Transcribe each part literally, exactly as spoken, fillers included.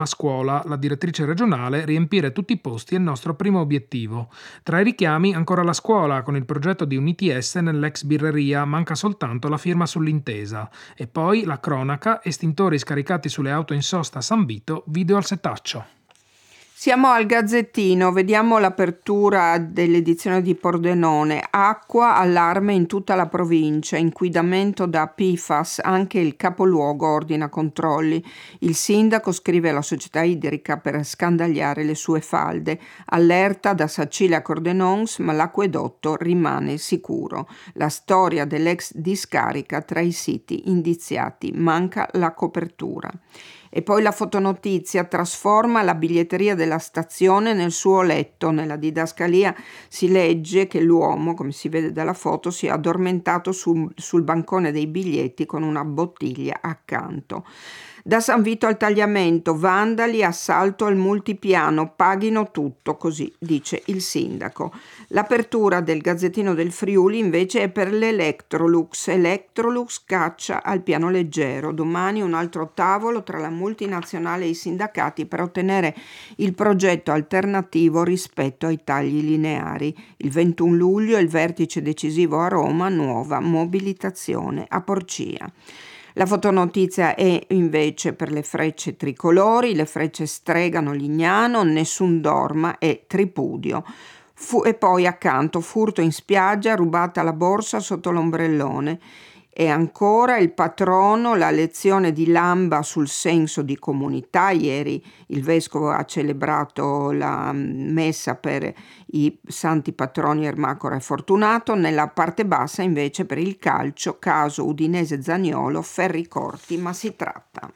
a scuola, la direttrice regionale, riempire tutti i posti è il nostro primo obiettivo. Tra i richiami ancora la scuola con il progetto di un I T S nell'ex birreria, manca soltanto la firma sull'intesa. E poi la cronaca, estintori scaricati sulle auto in sosta a San Vito, video al setaccio. Siamo al Gazzettino, vediamo l'apertura dell'edizione di Pordenone. Acqua, allarme in tutta la provincia, inquinamento da P F A S, anche il capoluogo ordina controlli. Il sindaco scrive alla società idrica per scandagliare le sue falde. Allerta da Sacile a Cordenons, ma l'acquedotto rimane sicuro. La storia dell'ex discarica tra i siti indiziati, manca la copertura. E poi la fotonotizia trasforma la biglietteria della stazione nel suo letto. Nella didascalia si legge che l'uomo, come si vede dalla foto, si è addormentato sul, sul bancone dei biglietti con una bottiglia accanto. Da San Vito al tagliamento, vandali, assalto al multipiano, paghino tutto, così dice il sindaco. L'apertura del Gazzettino del Friuli invece è per l'Electrolux. Electrolux caccia al piano leggero. Domani un altro tavolo tra la multinazionale e i sindacati per ottenere il progetto alternativo rispetto ai tagli lineari. Il ventuno luglio il vertice decisivo a Roma, nuova mobilitazione a Porcia. La fotonotizia è invece per le frecce tricolori, le frecce stregano Lignano, nessun dorma e tripudio. Fu- e poi accanto furto in spiaggia, rubata la borsa sotto l'ombrellone. E ancora il patrono, la lezione di Lamba sul senso di comunità. Ieri il vescovo ha celebrato la messa per i santi patroni Ermacora e Fortunato. Nella parte bassa invece per il calcio, caso Udinese Zaniolo, ferri corti, ma si tratta.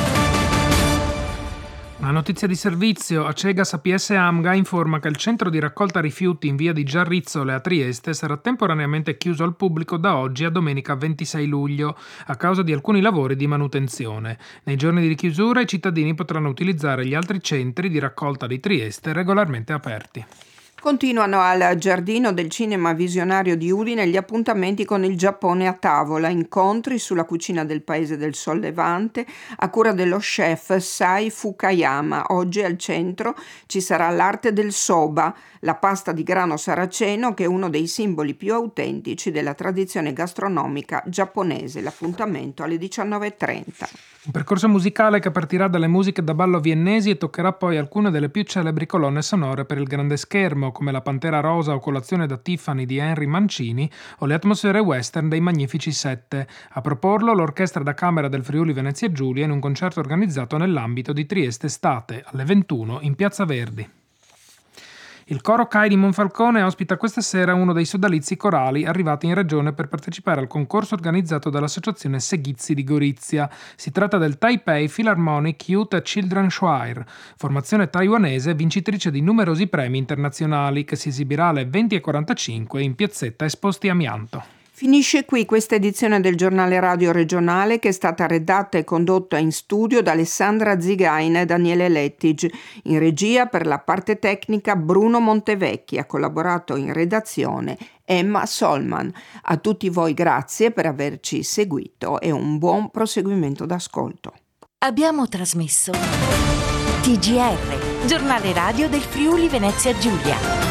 Una notizia di servizio, Acegas A P S Amga informa che il centro di raccolta rifiuti in via di Giarrizzole a Trieste sarà temporaneamente chiuso al pubblico da oggi a domenica ventisei luglio a causa di alcuni lavori di manutenzione. Nei giorni di chiusura i cittadini potranno utilizzare gli altri centri di raccolta di Trieste regolarmente aperti. Continuano al Giardino del Cinema Visionario di Udine gli appuntamenti con il Giappone a tavola, incontri sulla cucina del paese del Sol Levante a cura dello chef Sai Fukayama. Oggi al centro ci sarà l'arte del soba, la pasta di grano saraceno che è uno dei simboli più autentici della tradizione gastronomica giapponese. L'appuntamento alle diciannove e trenta. Un percorso musicale che partirà dalle musiche da ballo viennesi e toccherà poi alcune delle più celebri colonne sonore per il grande schermo, come La Pantera Rosa o Colazione da Tiffany di Henry Mancini o le atmosfere western dei Magnifici Sette. A proporlo l'Orchestra da Camera del Friuli Venezia Giulia in un concerto organizzato nell'ambito di Trieste Estate, alle ventuno in Piazza Verdi. Il coro C A I di Monfalcone ospita questa sera uno dei sodalizi corali arrivati in regione per partecipare al concorso organizzato dall'associazione Seghizzi di Gorizia. Si tratta del Taipei Philharmonic Youth Children Choir, formazione taiwanese vincitrice di numerosi premi internazionali, che si esibirà alle venti e quarantacinque in piazzetta Esposti Amianto. Finisce qui questa edizione del giornale radio regionale che è stata redatta e condotta in studio da Alessandra Zigaina e Daniele Lettig. In regia per la parte tecnica Bruno Montevecchi, ha collaborato in redazione Emma Solman. A tutti voi grazie per averci seguito e un buon proseguimento d'ascolto. Abbiamo trasmesso T G R, giornale radio del Friuli Venezia Giulia.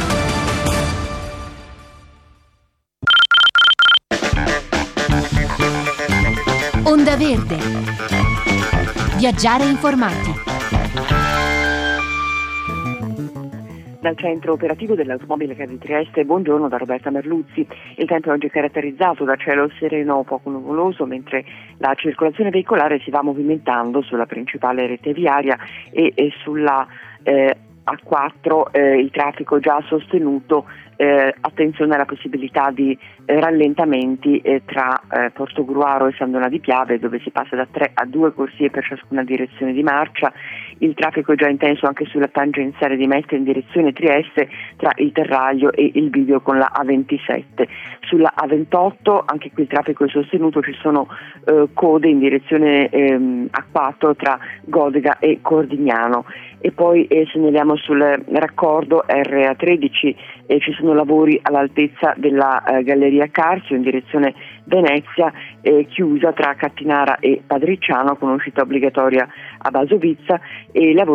Onda Verde. Viaggiare informati. Dal centro operativo dell'automobile di Trieste, buongiorno da Roberta Merluzzi. Il tempo oggi è caratterizzato da cielo sereno poco nuvoloso, mentre la circolazione veicolare si va movimentando sulla principale rete viaria e, e sulla eh, A quattro eh, il traffico già sostenuto. Eh, attenzione alla possibilità di eh, rallentamenti eh, tra eh, Portogruaro e Sandona di Piave, dove si passa da tre a due corsie per ciascuna direzione di marcia. Il traffico è già intenso anche sulla tangenziale di Mestre in direzione Trieste tra il Terraglio e il bivio con la A ventisette. Sulla A ventotto anche qui il traffico è sostenuto, ci sono eh, code in direzione ehm, A quattro tra Godega e Cordignano. E poi eh, segnaliamo sul raccordo R A tredici eh, ci sono sono lavori all'altezza della eh, Galleria Carsio in direzione Venezia, eh, chiusa tra Cattinara e Padriciano con uscita obbligatoria a Basovizza, e lavori